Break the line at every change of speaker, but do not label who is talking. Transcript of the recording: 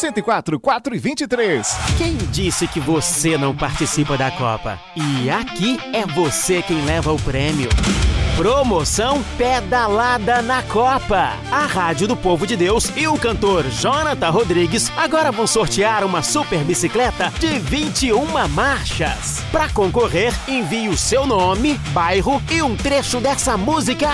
104, 4 e 23.
Quem disse que você não participa da Copa? E aqui é você quem leva o prêmio. Promoção Pedalada na Copa. A Rádio do Povo de Deus e o cantor Jonathan Rodrigues agora vão sortear uma super bicicleta de 21 marchas. Para concorrer, envie o seu nome, bairro e um trecho dessa música